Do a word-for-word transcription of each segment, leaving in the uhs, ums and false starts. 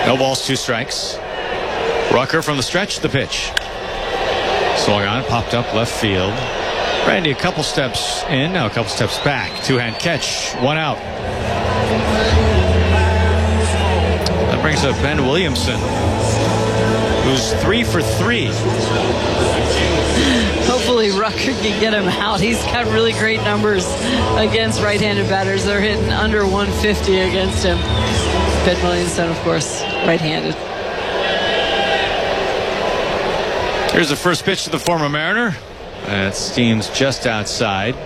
No balls, two strikes. Rucker from the stretch, the pitch. Swung on, popped up left field. Randy a couple steps in, now a couple steps back. Two-hand catch, one out. That brings up Ben Williamson, who's three for three. Hopefully Rucker can get him out. He's got really great numbers against right-handed batters. They're hitting under one fifty against him. Ben Williamson, of course, right-handed. Here's the first pitch to the former Mariner. That steams just outside.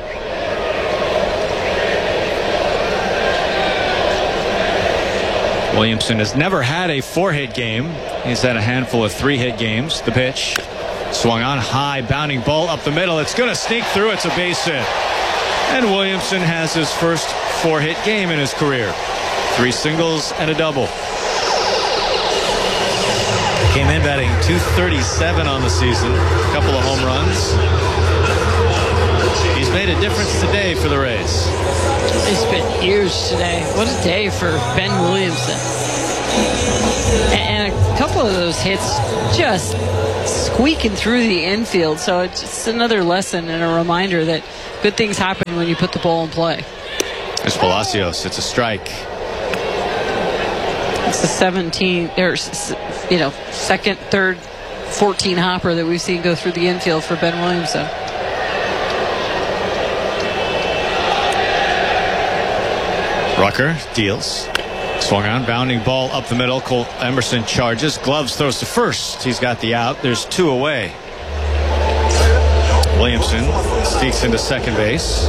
Williamson has never had a four-hit game. He's had a handful of three-hit games. The pitch. Swung on high, bounding ball up the middle. It's going to sneak through. It's a base hit. And Williamson has his first four-hit game in his career. Three singles and a double. Came in batting two thirty-seven on the season. A couple of home runs. He's made a difference today for the Rays. It's been huge today. What a day for Ben Williamson. And a couple of those hits just squeaking through the infield. So it's just another lesson and a reminder that good things happen when you put the ball in play. There's Palacios. It's a strike. It's the seventeen, or, you know, second, third, fourteen hopper that we've seen go through the infield for Ben Williamson. Rucker deals. Swung on, bounding ball up the middle. Colt Emerson charges. Gloves throws to first. He's got the out. There's two away. Williamson sneaks into second base.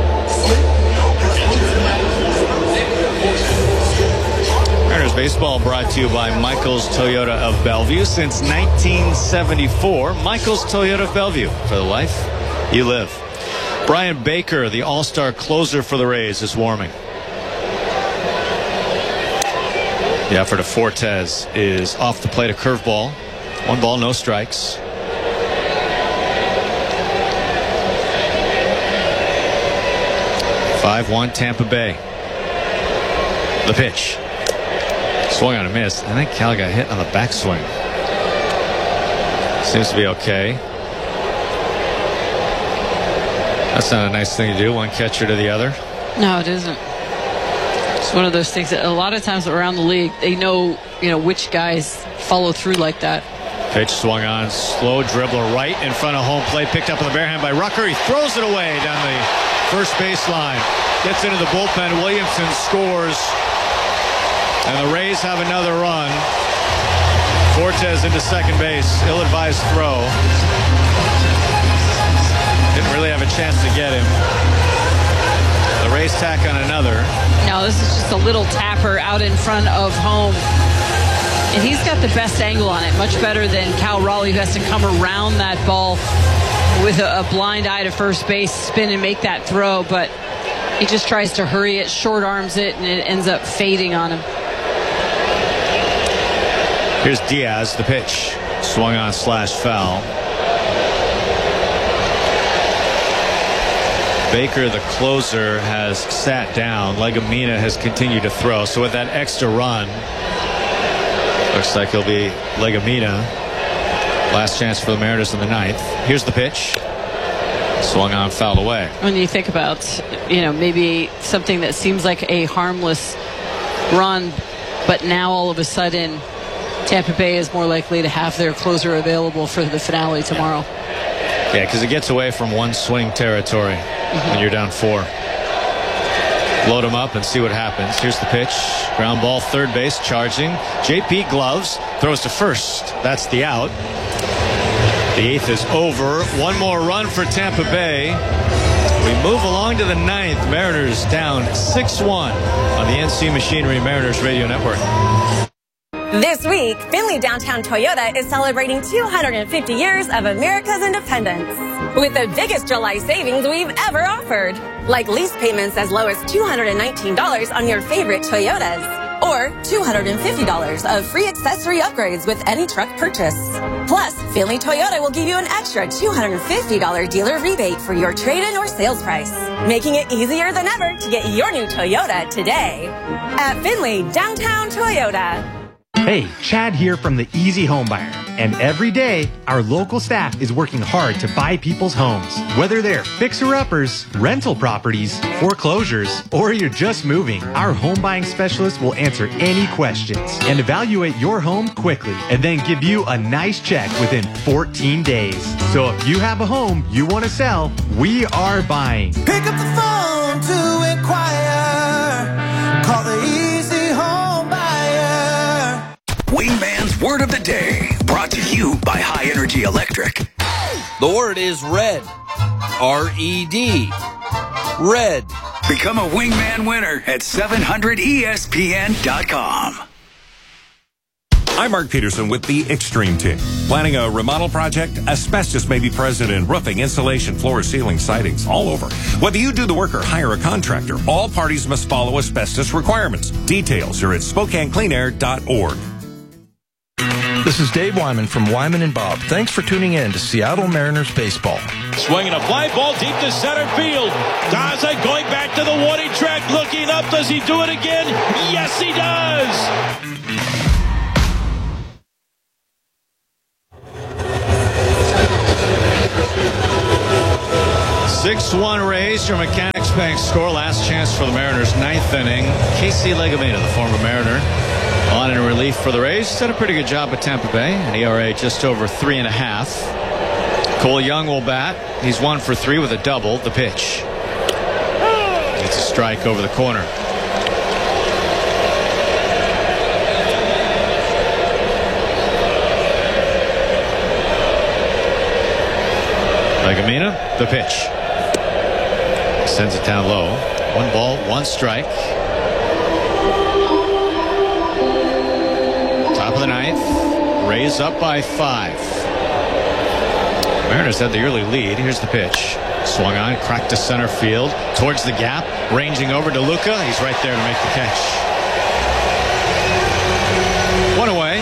Mariners baseball brought to you by Michaels Toyota of Bellevue. Since nineteen seventy-four, Michaels Toyota of Bellevue. For the life you live. Brian Baker, the all-star closer for the Rays, is warming. The effort of Fortes is off the plate, a curveball. One ball, no strikes. five one Tampa Bay. The pitch. Swung on a miss. I think Cal got hit on the backswing. Seems to be okay. That's not a nice thing to do, one catcher to the other. No, it isn't. It's one of those things that a lot of times around the league, they know, you know, which guys follow through like that. Pitch swung on, slow dribbler right in front of home plate, picked up in the bare hand by Rucker. He throws it away down the first baseline. Gets into the bullpen. Williamson scores. And the Rays have another run. Fortes into second base. Ill-advised throw. Didn't really have a chance to get him. The Rays tack on another. No, this is just a little tapper out in front of home. And he's got the best angle on it, much better than Cal Raleigh, who has to come around that ball with a, a blind eye to first base, spin and make that throw. But he just tries to hurry it, short arms it, and it ends up fading on him. Here's Diaz, the pitch. Swung on slash foul. Baker, the closer, has sat down. Legumina has continued to throw. So with that extra run, looks like it'll be Legumina. Last chance for the Mariners in the ninth. Here's the pitch. Swung on, fouled away. When you think about, you know, maybe something that seems like a harmless run, but now all of a sudden Tampa Bay is more likely to have their closer available for the finale tomorrow. Yeah, because it gets away from one swing territory mm-hmm. when you're down four. Load him up and see what happens. Here's the pitch. Ground ball, third base, charging. J P gloves, throws to first. That's the out. The eighth is over. One more run for Tampa Bay. We move along to the ninth. Mariners down six one on the N C Machinery Mariners Radio Network. This week, Finley Downtown Toyota is celebrating two hundred fifty years of America's independence with the biggest July savings we've ever offered. Like lease payments as low as two hundred nineteen dollars on your favorite Toyotas, or two hundred fifty dollars of free accessory upgrades with any truck purchase. Plus, Finley Toyota will give you an extra two hundred fifty dollars dealer rebate for your trade-in or sales price, making it easier than ever to get your new Toyota today. At Finley Downtown Toyota. Hey, Chad here from the Easy Home Buyer. And every day, our local staff is working hard to buy people's homes. Whether they're fixer-uppers, rental properties, foreclosures, or you're just moving, our home buying specialists will answer any questions and evaluate your home quickly and then give you a nice check within fourteen days. So if you have a home you want to sell, we are buying. Pick up the phone to inquire. Call the Easy Home Buyer. Wingman's Word of the Day, brought to you by High Energy Electric. The word is red. R E D. Red. Become a Wingman winner at seven hundred E S P N dot com. I'm Mark Peterson with the Extreme Team. Planning a remodel project? Asbestos may be present in roofing, insulation, floor, ceiling, sidings, all over. Whether you do the work or hire a contractor, all parties must follow asbestos requirements. Details are at Spokane Clean Air dot org. This is Dave Wyman from Wyman and Bob. Thanks for tuning in to Seattle Mariners baseball. Swinging a fly ball deep to center field. Daza going back to the warning track, looking up. Does he do it again? Yes, he does. six one Rays, your Mechanics Bank score. Last chance for the Mariners, ninth inning. Casey Legumina, the former Mariner, on in relief for the Rays. Did a pretty good job at Tampa Bay. An E R A just over three and a half. Cole Young will bat. He's one for three with a double. The pitch. It's a strike over the corner. Legumina, the pitch. Sends it down low. One ball, one strike. Top of the ninth. Rays up by five. Mariners had the early lead. Here's the pitch. Swung on, cracked to center field. Towards the gap. Ranging over to Luca. He's right there to make the catch. One away.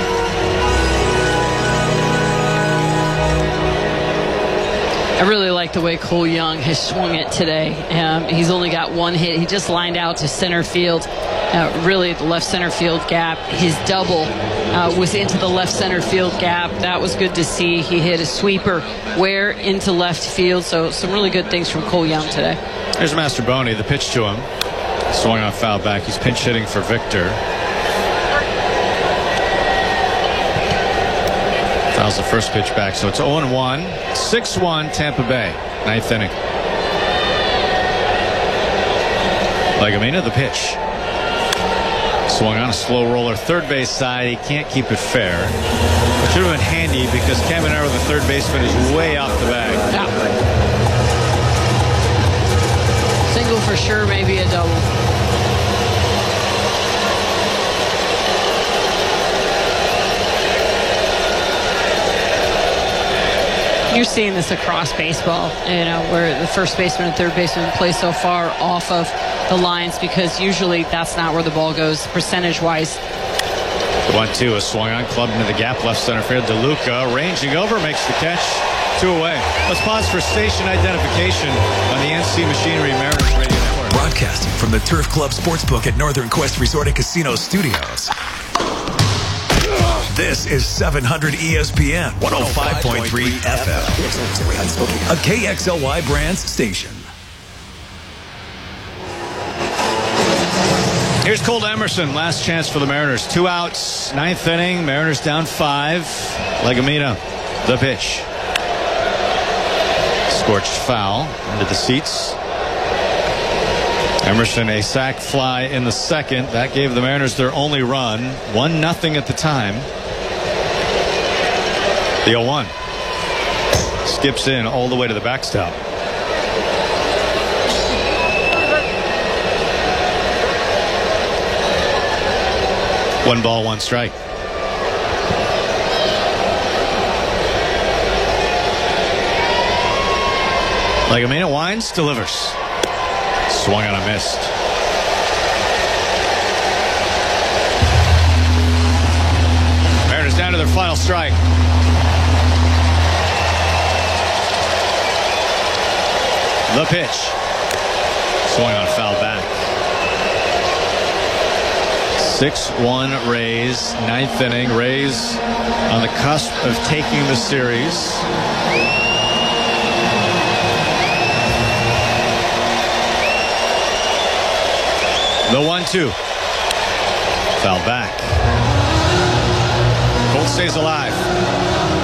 I really like the way Cole Young has swung it today. Um, he's only got one hit. He just lined out to center field, uh, really at the left center field gap. His double uh, was into the left center field gap. That was good to see. He hit a sweeper where into left field. So some really good things from Cole Young today. There's Mastroboni, the pitch to him. Swung on foul back. He's pinch hitting for Victor. Fouls the first pitch back, so it's oh and one. six one Tampa Bay, ninth inning. Legumina, the pitch. Swung on a slow roller, third base side. He can't keep it fair. It should have been handy because Caminero, the third baseman, is way off the bag. Yeah. Single for sure, maybe a double. You're seeing this across baseball, you know, where the first baseman and third baseman play so far off of the lines because usually that's not where the ball goes percentage-wise. one two is swung on, clubbed into the gap, left center field. DeLuca ranging over, makes the catch. Two away. Let's pause for station identification on the N C Machinery Mariners Radio Network. Broadcasting from the Turf Club Sportsbook at Northern Quest Resort and Casino Studios. This is seven hundred E S P N one oh five point three F M, a K X L Y Brands station. Here's Colt Emerson, last chance for the Mariners. Two outs, ninth inning, Mariners down five. Legumina, the pitch. Scorched foul into the seats. Emerson, a sac fly in the second. That gave the Mariners their only run. one nothing at the time. The oh one. Skips in all the way to the backstop. One ball, one strike. Legumina winds, delivers. Swung on a missed. Mariners down to their final strike. The pitch. Swung on foul back. six one Rays, ninth inning. Rays on the cusp of taking the series. The one two. Foul back. Colt stays alive.